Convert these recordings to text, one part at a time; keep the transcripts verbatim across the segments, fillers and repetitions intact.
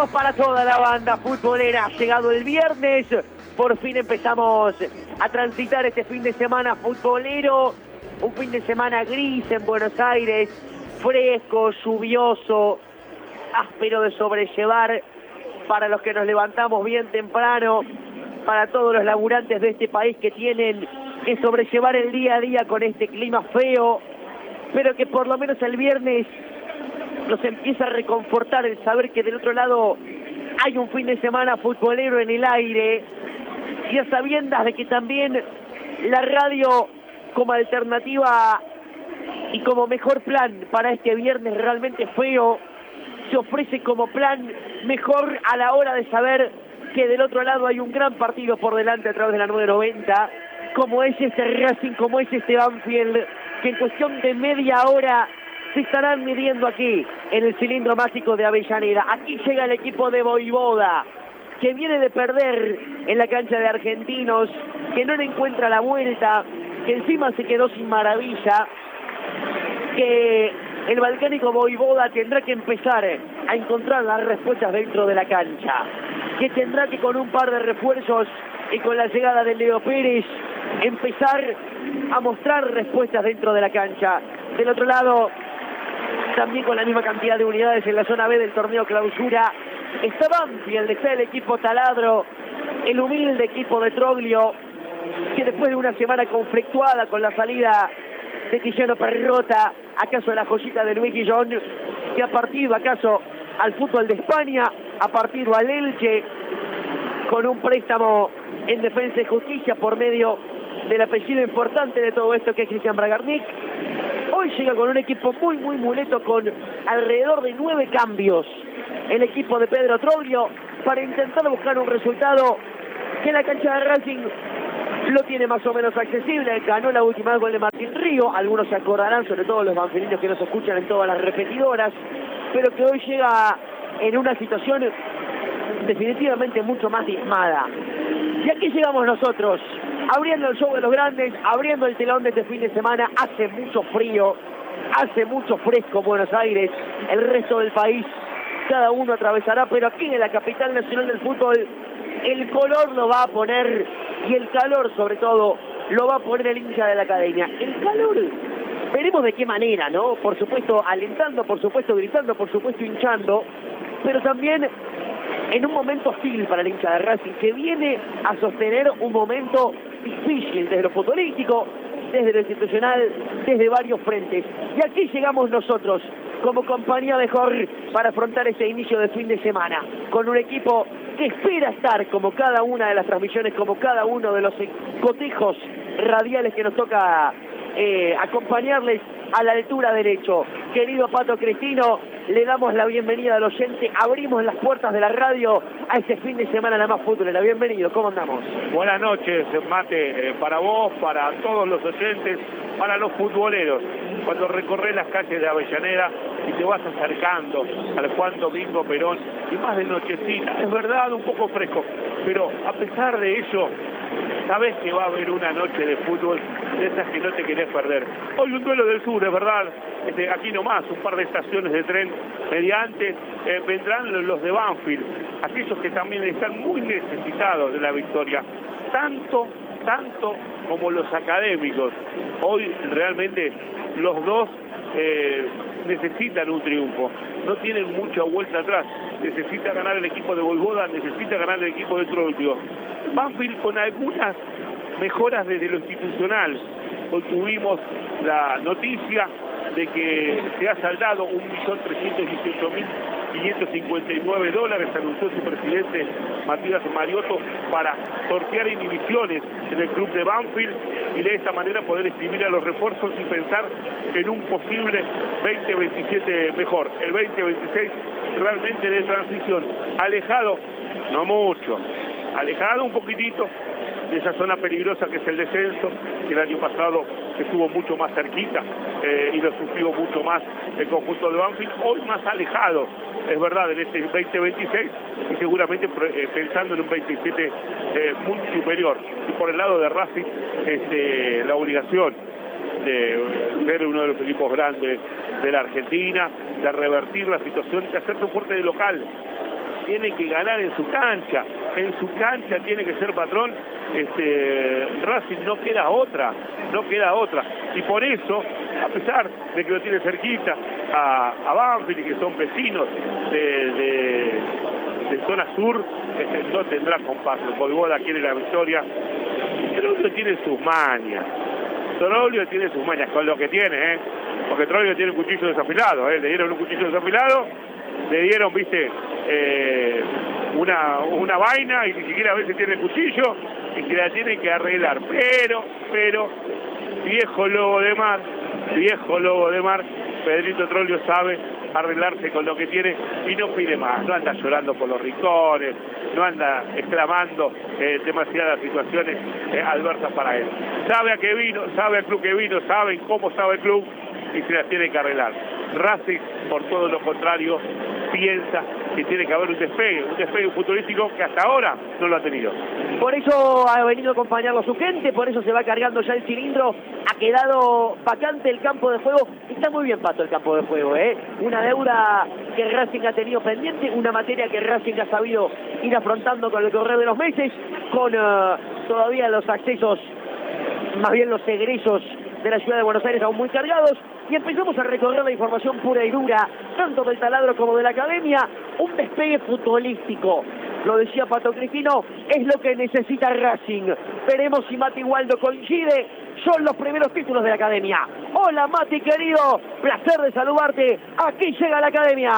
para toda la banda futbolera. Ha llegado el viernes, por fin empezamos a transitar este fin de semana futbolero. Un fin de semana gris en Buenos Aires, fresco, lluvioso, áspero de sobrellevar para los que nos levantamos bien temprano, para todos los laburantes de este país que tienen que sobrellevar el día a día con este clima feo, pero que por lo menos el viernes nos empieza a reconfortar el saber que del otro lado hay un fin de semana futbolero en el aire, y a sabiendas de que también la radio como alternativa y como mejor plan para este viernes realmente feo se ofrece como plan mejor a la hora de saber que del otro lado hay un gran partido por delante a través de la nueve noventa, como es este Racing, como es este Banfield, que en cuestión de media hora se estarán midiendo aquí en el cilindro mágico de Avellaneda. Aquí llega el equipo de Voivoda, que viene de perder en la cancha de Argentinos, que no le encuentra la vuelta, que encima se quedó sin maravilla, que el balcánico Voivoda tendrá que empezar a encontrar las respuestas dentro de la cancha, que tendrá que con un par de refuerzos y con la llegada de Leo Pérez empezar a mostrar respuestas dentro de la cancha. Del otro lado, también con la misma cantidad de unidades en la zona B del torneo clausura, está Banfield, está el equipo taladro, el humilde equipo de Troglio, que después de una semana conflictuada con la salida de Tiziano Perrota, acaso la joyita de Luis Guillón, que ha partido acaso al fútbol de España, ha partido al Elche con un préstamo en Defensa y Justicia por medio del apellido importante de todo esto que es Cristian Bragarnik. Hoy llega con un equipo muy muy muleto, con alrededor de nueve cambios el equipo de Pedro Troglio para intentar buscar un resultado que la cancha de Racing lo tiene más o menos accesible. Ganó la última vez gol de Martín Río, algunos se acordarán, sobre todo los banfilinos que nos escuchan en todas las repetidoras, pero que hoy llega en una situación definitivamente mucho más diezmada. Y aquí llegamos nosotros, abriendo el show de los grandes, abriendo el telón de este fin de semana. Hace mucho frío, hace mucho fresco en Buenos Aires, el resto del país cada uno atravesará, pero aquí en la capital nacional del fútbol el color lo va a poner, y el calor sobre todo lo va a poner el hincha de la academia. El calor, veremos de qué manera, ¿no? Por supuesto alentando, por supuesto gritando, por supuesto hinchando, pero también en un momento hostil para el hincha de Racing, que viene a sostener un momento difícil desde lo futbolístico, desde lo institucional, desde varios frentes. Y aquí llegamos nosotros, como compañía mejor, para afrontar este inicio de fin de semana, con un equipo que espera estar, como cada una de las transmisiones, como cada uno de los cotejos radiales que nos toca eh, acompañarles a la altura derecho. Querido Pato Cristino, le damos la bienvenida al oyente, abrimos las puertas de la radio a este fin de semana la más futbolera. Bienvenido, ¿cómo andamos? Buenas noches, Mate, eh, para vos, para todos los oyentes, para los futboleros. Cuando recorres las calles de Avellaneda y te vas acercando al Juan Domingo Perón, y más de nochecita, es verdad, un poco fresco, pero a pesar de eso, sabes que va a haber una noche de fútbol de esas que no te querés perder. Hoy un duelo del sur, es verdad, este, aquí nomás, un par de estaciones de tren mediante, eh, vendrán los de Banfield, aquellos que también están muy necesitados de la victoria, tanto, tanto como los académicos. Hoy realmente los dos eh, necesitan un triunfo, no tienen mucha vuelta atrás. Necesita ganar el equipo de Voivoda, necesita ganar el equipo de Troglio. Banfield con algunas mejoras desde lo institucional. Hoy tuvimos la noticia de que se ha saldado un millón trescientos dieciocho mil quinientos cincuenta y nueve dólares, anunció su presidente Matías Mariotto, para sortear inhibiciones en el club de Banfield y de esta manera poder escribir a los refuerzos y pensar en un posible veinte veintisiete mejor. El veinte veintiséis realmente de transición, alejado, no mucho, alejado un poquitito de esa zona peligrosa que es el descenso, que el año pasado estuvo mucho más cerquita eh, y lo sufrió mucho más el conjunto de Banfield, hoy más alejado, es verdad, en este veinte veintiséis, y seguramente eh, pensando en un veintisiete eh, muy superior. Y por el lado de Racing, este, la obligación de ser uno de los equipos grandes de la Argentina, de revertir la situación, de hacerse fuerte de local. tiene que ganar en su cancha, en su cancha tiene que ser patrón. Este, Racing no queda otra, no queda otra, y por eso, a pesar de que lo tiene cerquita a, a Banfield y que son vecinos de, de, de zona sur, este, no tendrá compás. Voivoda quiere la victoria. Troglio tiene sus mañas, Troglio tiene sus mañas con lo que tiene, ¿eh? Porque Troglio tiene un cuchillo desafilado, ¿eh? Le dieron un cuchillo desafilado, le dieron, viste, eh, una, una vaina y ni siquiera a veces tiene el cuchillo y que la tiene que arreglar. Pero, pero, viejo lobo de mar, viejo lobo de mar, Pedrito Troglio sabe arreglarse con lo que tiene y no pide más, no anda llorando por los rincones, no anda exclamando eh, demasiadas situaciones eh, adversas para él. Sabe a qué vino, sabe al club que vino, sabe cómo sabe el club y se las tiene que arreglar. Racing, por todo lo contrario, piensa que tiene que haber un despegue, un despegue futbolístico que hasta ahora no lo ha tenido. Por eso ha venido a acompañarlo su gente, por eso se va cargando ya el cilindro, ha quedado vacante el campo de juego. Está muy bien, Pato, el campo de juego, ¿eh? Una deuda que Racing ha tenido pendiente, una materia que Racing ha sabido ir afrontando con el correr de los meses, con uh, todavía los accesos, más bien los egresos de la ciudad de Buenos Aires aún muy cargados, y empezamos a recorrer la información pura y dura, tanto del taladro como de la academia. Un despegue futbolístico, lo decía Pato Cristino, es lo que necesita Racing. Veremos si Mati Waldo coincide, son los primeros títulos de la academia. Hola Mati querido, placer de saludarte, aquí llega la academia.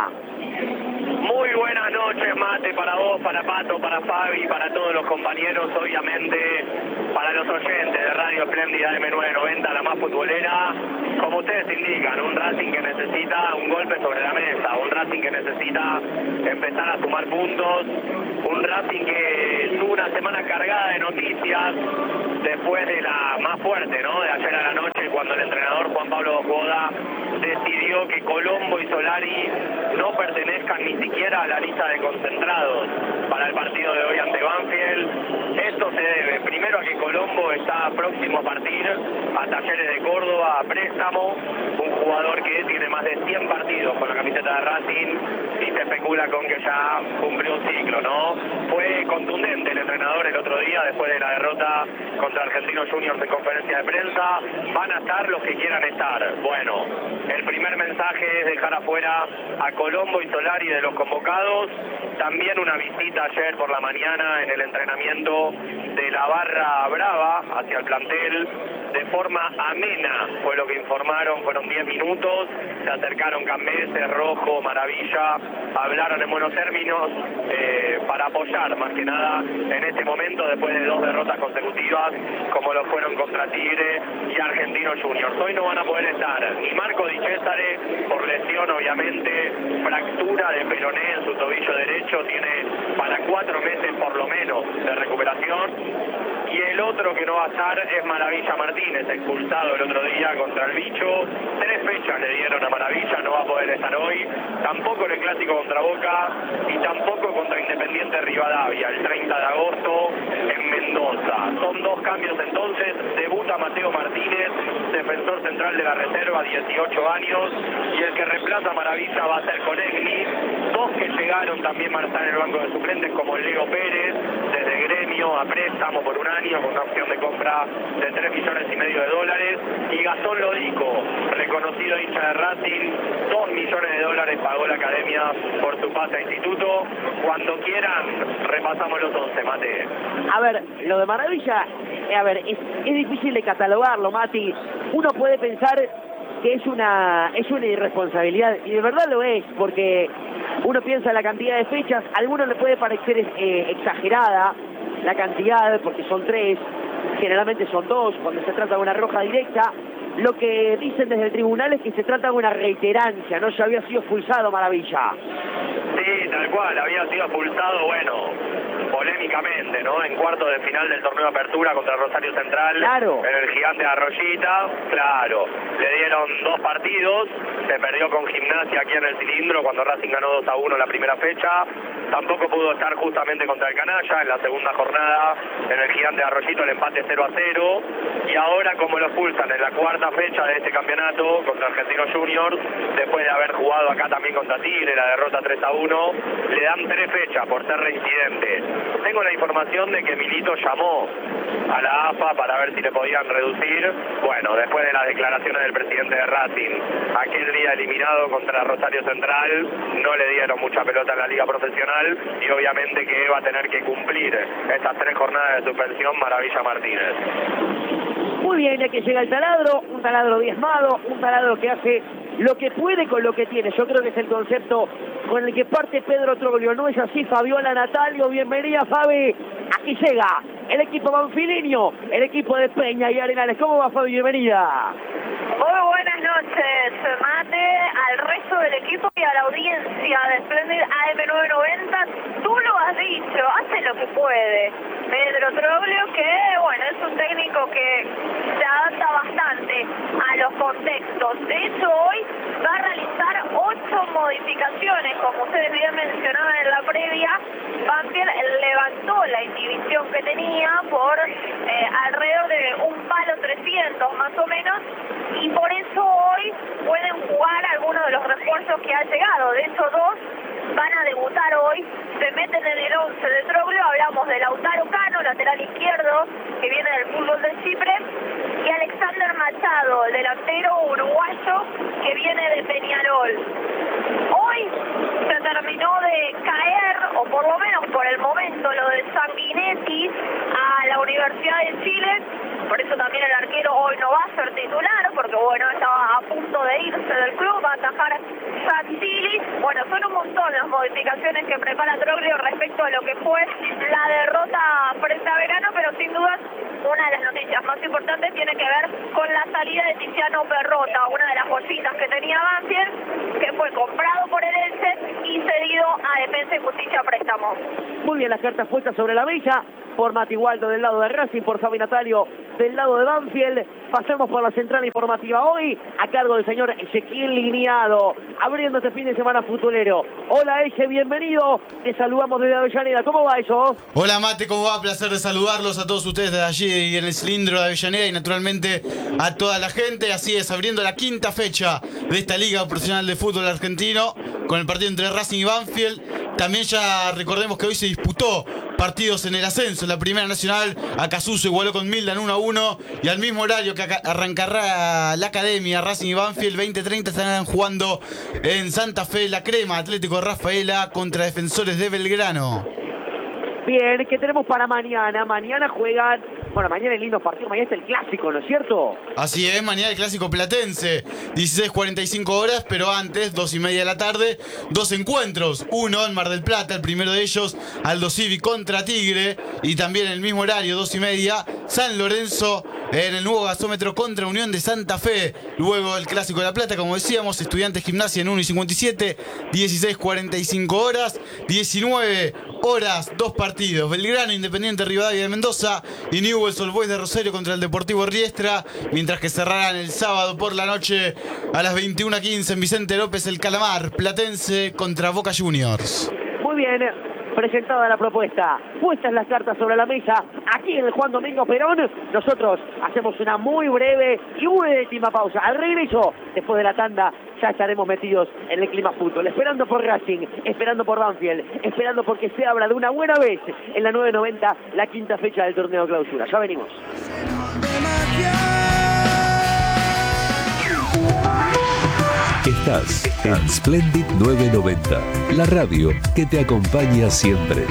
Muy buenas noches, Mate, para vos, para Pato, para Fabi, para todos los compañeros, obviamente para los oyentes de Radio Espléndida M nueve noventa, la más futbolera. Como ustedes indican, un Racing que necesita un golpe sobre la mesa, un Racing que necesita empezar a sumar puntos, un Racing que tuvo una semana cargada de noticias después de la más fuerte, ¿no?, de ayer a la noche, cuando el entrenador Juan Pablo Boda decidió que Colombo y Solari no pertenezcan ni siquiera a la lista de concentrados para el partido de hoy ante Banfield. Esto se debe primero a que Colombo está próximo a partir a Talleres de Córdoba a préstamo, un jugador que tiene más de cien partidos con la camiseta de Racing y se especula con que ya cumplió un ciclo, ¿no? Fue contundente el entrenador el otro día después de la derrota contra Argentinos Juniors en conferencia de prensa. Van a estar los que quieran estar. Bueno, el primer mensaje es dejar afuera a Colombo y Solari de los convocados. También una visita ayer por la mañana en el entrenamiento de la Barra Brava hacia el plantel de forma amena, fue lo que informaron, fueron diez minutos, se acercaron Cambeses, Rojo, Maravilla, hablaron en buenos términos eh, para apoyar más que nada en este momento después de dos derrotas consecutivas como lo fueron contra Tigre y Argentinos Juniors. Hoy no van a poder estar ni Marco Di Cesare por lesión, obviamente, fractura de peroné en su tobillo derecho, tiene para cuatro meses por lo menos de recuperación. Y el otro que no va a estar es Maravilla Martínez, expulsado el otro día contra el Bicho. Tres fechas le dieron a Maravilla, no va a poder estar hoy. Tampoco en el clásico contra Boca y tampoco contra Independiente Rivadavia, el treinta de agosto en Mendoza. Son dos cambios entonces. Debuta Mateo Martínez, defensor central de la reserva, dieciocho años. Y el que reemplaza a Maravilla va a ser Conegli. Dos que llegaron también van a estar en el banco de suplentes, como Leo Pérez, desde Gremio a préstamo por un año con una opción de compra de tres millones y medio de dólares, y Gastón Lodico, reconocido hincha de Racing, dos millones de dólares pagó la academia por su pase a instituto. Cuando quieran repasamos los once, Mate. A ver, lo de Maravilla, eh, a ver, es, es difícil de catalogarlo, Mati. Uno puede pensar que es una es una irresponsabilidad, y de verdad lo es, porque uno piensa en la cantidad de fechas, a algunos le puede parecer eh, exagerada la cantidad, porque son tres, generalmente son dos, cuando se trata de una roja directa. Lo que dicen desde el tribunal es que se trata de una reiterancia, ¿no? Ya había sido expulsado Maravilla. Sí, tal cual, había sido expulsado, bueno, polémicamente, ¿no? En cuartos de final del torneo de apertura contra Rosario Central, claro, en el Gigante de Arroyita, claro, le dieron dos partidos, se perdió con Gimnasia aquí en el Cilindro cuando Racing ganó dos a uno la primera fecha, tampoco pudo estar justamente contra el Canalla en la segunda jornada, en el Gigante de Arroyito el empate cero a cero, y ahora como lo expulsan en la cuarta fecha de este campeonato contra Argentinos Juniors, después de haber jugado acá también contra Tigre, la derrota tres a uno, le dan tres fechas por ser reincidente. Tengo la información de que Milito llamó a la A F A para ver si le podían reducir. Bueno, después de las declaraciones del presidente de Racing, aquel día eliminado contra Rosario Central, no le dieron mucha pelota en la liga profesional y obviamente que va a tener que cumplir estas tres jornadas de suspensión Maravilla Martínez. Muy bien, ya que llega el taladro, un taladro diezmado, un taladro que hace lo que puede con lo que tiene. Yo creo que es el concepto con el que parte Pedro Troglio. ¿No es así, Fabiola Natalio? Bienvenida, Fabi. Aquí llega el equipo banfileño, el equipo de Peña y Arenales. ¿Cómo va, Fabi? Bienvenida. Muy buenas noches, Mate, al resto del equipo y a la audiencia de Splendid A M novecientos noventa. Tú lo has dicho, hace lo que puede. Pedro Troglio, que bueno, es un técnico que se adapta bastante a los contextos. De hecho, hoy va a realizar ocho modificaciones, como ustedes bien mencionaban en la previa. Banfield levantó la inhibición que tenía por eh, alrededor de un palo trescientos más o menos, y por eso hoy pueden jugar algunos de los refuerzos que han llegado. De hecho, dos van a debutar hoy, se meten en el once de Troglio. Hablamos de Lautaro Cano, lateral izquierdo, que viene del fútbol de Chipre, y Alexander Machado, el delantero uruguayo, que viene de Peñarol. Hoy se terminó de caer, o por lo menos por el momento, lo de Sanguinetti a la Universidad de Chile. Por eso también el arquero hoy no va a ser titular, porque bueno, estaba a punto de irse del club, a atajar Santilli. Bueno, son un montón las modificaciones que prepara Troglio respecto a lo que fue la derrota frente a Verano, pero sin duda una de las noticias más importantes tiene que ver con la salida de Tiziano Perrota, una de las joyitas que tenía Banfield, que fue comprado por el Elche y cedido a Defensa y Justicia a préstamo. Muy bien, las cartas puestas sobre la mesa por Mati Waldo del lado de Racing, por Fabi Natalio del lado de Banfield. Pasemos por la central informativa hoy a cargo del señor Ezequiel Liniado, abriendo este fin de semana futbolero. Hola, Eche, bienvenido. Te saludamos desde Avellaneda. ¿Cómo va eso? Hola, Mate, ¿cómo va? Placer de saludarlos a todos ustedes desde allí y en el cilindro de Avellaneda y naturalmente a toda la gente. Así es, abriendo la quinta fecha de esta Liga Profesional de Fútbol Argentino con el partido entre Racing y Banfield. También ya recordemos que hoy se disputó partidos en el ascenso. En la Primera Nacional, Acasuso igualó con Mildan uno a uno y al mismo horario que arrancará la Academia, Racing y Banfield veinte treinta estarán jugando en Santa Fe la Crema, Atlético de Rafaela contra Defensores de Belgrano. Bien, ¿qué tenemos para mañana? Mañana juegan, bueno, mañana el lindo partido, mañana está el clásico, ¿no es cierto? Así es, mañana el clásico platense, dieciséis cuarenta y cinco horas, pero antes, dos y media de la tarde, dos encuentros, uno en Mar del Plata, el primero de ellos, Aldo Civi contra Tigre, y también en el mismo horario, dos y media, San Lorenzo en el nuevo gasómetro contra Unión de Santa Fe. Luego el clásico de La Plata, como decíamos, Estudiantes Gimnasia en uno y cincuenta y siete, dieciséis cuarenta y cinco horas, diecinueve horas, dos partidos, Belgrano, Independiente Rivadavia de Mendoza y Newell's Old Boys de Rosario contra el Deportivo Riestra, mientras que cerrarán el sábado por la noche a las veintiuna quince en Vicente López el Calamar, Platense contra Boca Juniors. Muy bien, presentada la propuesta, puestas las cartas sobre la mesa, aquí en el Juan Domingo Perón, nosotros hacemos una muy breve y última pausa. Al regreso, después de la tanda, ya estaremos metidos en el clima fútbol, esperando por Racing, esperando por Banfield, esperando porque se habla de una buena vez en la nueve noventa, la quinta fecha del torneo clausura. Ya venimos. Estás en Splendid novecientos noventa, la radio que te acompaña siempre.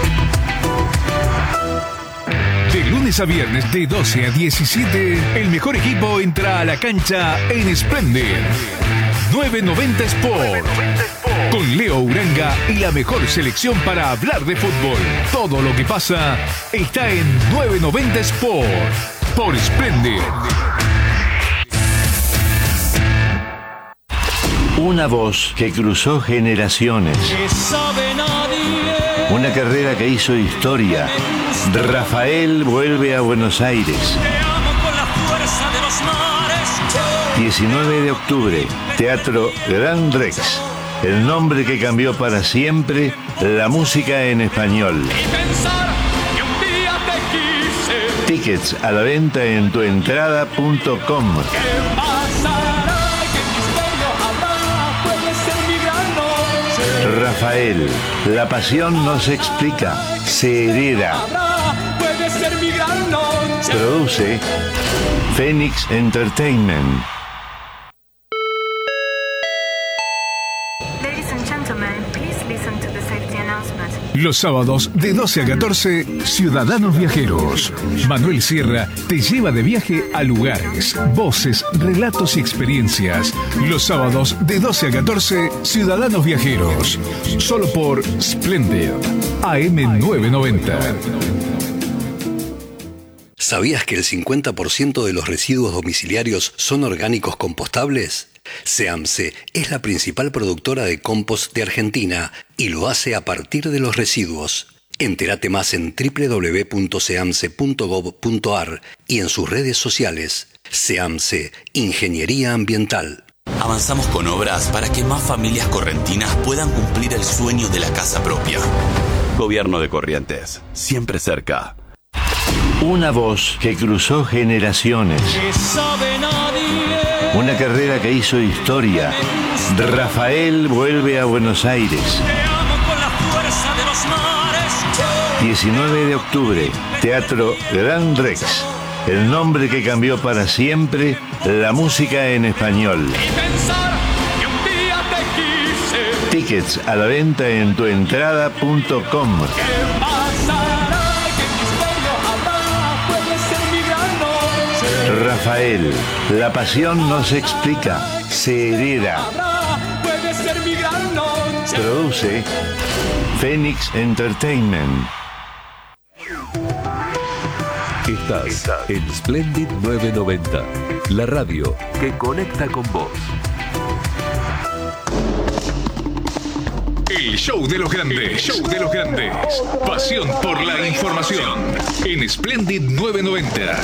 De lunes a viernes de doce a diecisiete, el mejor equipo entra a la cancha en Splendid novecientos noventa Sport. Con Leo Uranga y la mejor selección para hablar de fútbol. Todo lo que pasa está en novecientos noventa Sport por Splendid. Una voz que cruzó generaciones. Una carrera que hizo historia. Rafael vuelve a Buenos Aires. diecinueve de octubre, Teatro Gran Rex. El nombre que cambió para siempre la música en español. Tickets a la venta en tuentrada punto com. Rafael, la pasión no se explica, se hereda. Produce Phoenix Entertainment. Los sábados de doce a catorce, Ciudadanos Viajeros. Manuel Sierra te lleva de viaje a lugares, voces, relatos y experiencias. Los sábados de doce a catorce, Ciudadanos Viajeros. Solo por Splendid, A M novecientos noventa. ¿Sabías que el cincuenta por ciento de los residuos domiciliarios son orgánicos compostables? SEAMSE es la principal productora de compost de Argentina y lo hace a partir de los residuos. Entérate más en doble u doble u doble u punto seamse punto gob punto ar y en sus redes sociales. SEAMSE, Ingeniería Ambiental. Avanzamos con obras para que más familias correntinas puedan cumplir el sueño de la casa propia. Gobierno de Corrientes, siempre cerca. Una voz que cruzó generaciones. Una carrera que hizo historia. Rafael vuelve a Buenos Aires. diecinueve de octubre, Teatro Gran Rex. El nombre que cambió para siempre la música en español. Tickets a la venta en tuentrada punto com. Rafael, la pasión no se explica, se hereda. Produce Phoenix Entertainment. Estás en Splendid novecientos noventa, la radio que conecta con vos. El show de los grandes, show de los grandes. Pasión por la información en Splendid novecientos noventa.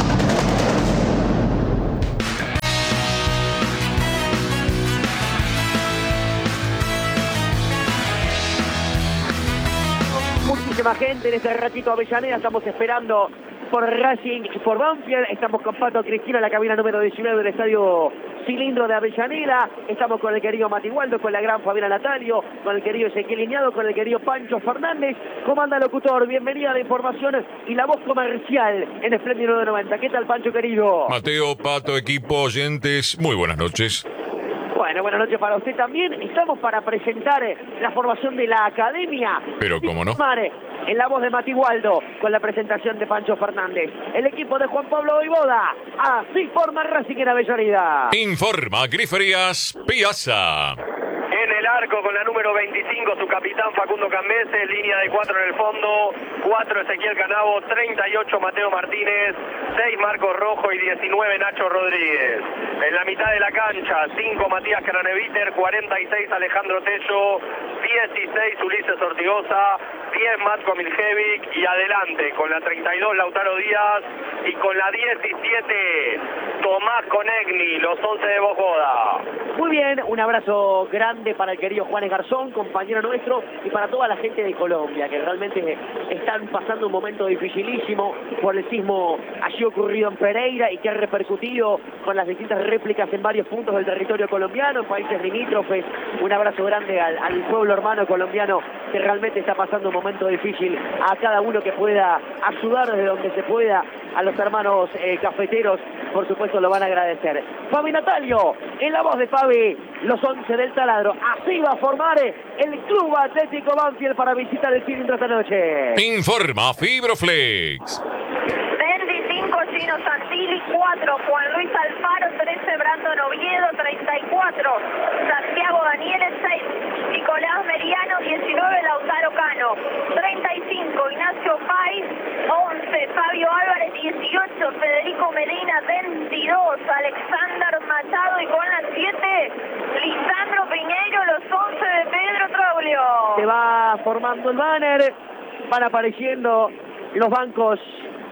Muchísima gente en este ratito Avellaneda, estamos esperando por Racing y por Banfield. Estamos con Pato Cristina en la cabina número diecinueve del Estadio Cilindro de Avellaneda. Estamos con el querido Mati Waldo, con la gran Fabiana Natalio, con el querido Ezequiel Liñado, con el querido Pancho Fernández. ¿Cómo anda, locutor? Bienvenida a la información y la voz comercial en Splendid novecientos noventa. ¿Qué tal, Pancho, querido? Mateo, Pato, equipo, oyentes, muy buenas noches. Bueno, buenas noches para usted también. Estamos para presentar la formación de la academia. Pero cómo no. En la voz de Mati Waldo, con la presentación de Pancho Fernández. El equipo de Juan Pablo Voivoda. Así forma Racing en Avellaneda. Informa Griferías Piazza. En el arco con la número veinticinco, su capitán Facundo Cambese, línea de cuatro en el fondo, cuatro Ezequiel Canavo, treinta y ocho Mateo Martínez, seis Marcos Rojo y diecinueve Nacho Rodríguez. En la mitad de la cancha, cinco Matías Craneviter, cuarenta y seis Alejandro Tello, dieciséis Ulises Ortigosa, diez Matko Miljevic y adelante con la treinta y dos Lautaro Díaz y con la diecisiete Tomás Conegni, los once de Voivoda. Muy bien, un abrazo grande para el querido Juanes Garzón, compañero nuestro, y para toda la gente de Colombia, que realmente están pasando un momento dificilísimo por el sismo allí ocurrido en Pereira y que ha repercutido con las distintas réplicas en varios puntos del territorio colombiano, en países limítrofes. Un abrazo grande al, al pueblo hermano colombiano que realmente está pasando un momento difícil, a cada uno que pueda ayudar desde donde se pueda, a los hermanos eh, cafeteros, por supuesto lo van a agradecer. Fabi Natalio, en la voz de Fabi, los once del taladro. Así va a formar el Club Atlético Banfield para visitar el cilindro esta noche. Informa Fibroflex. veinticinco Gino Santilli, cuatro Juan Luis Alfaro, trece Brandon Oviedo, treinta y cuatro Santiago Daniele, seis Nicolás Meriano, diecinueve Lautaro Cano, treinta y cinco Ignacio Pais, once Fabio Álvarez, dieciocho Federico Medina, veintidós Alexander Machado y con las siete Lisandro Piñeiro, los once de Pedro Troglio. Se va formando el banner, van apareciendo los bancos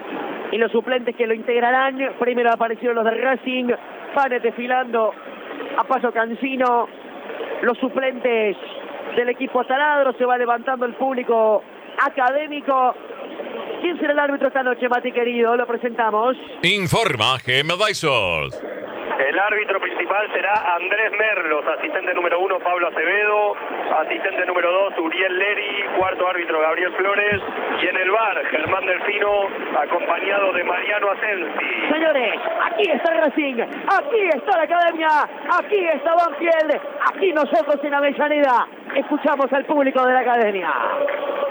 y los suplentes que lo integrarán. Primero aparecieron los de Racing, van desfilando a paso cansino los suplentes del equipo taladro. Se va levantando el público académico. ¿Quién será el árbitro esta noche, Mati querido? Lo presentamos. Informa G M Advisors. El árbitro principal será Andrés Merlos, asistente número uno Pablo Acevedo, asistente número dos Uriel Leri, cuarto árbitro Gabriel Flores, y en el V A R Germán Delfino, acompañado de Mariano Asensi. Señores, aquí está Racing, aquí está la academia, aquí está Banfield, aquí nosotros en Avellaneda. Escuchamos al público de la academia.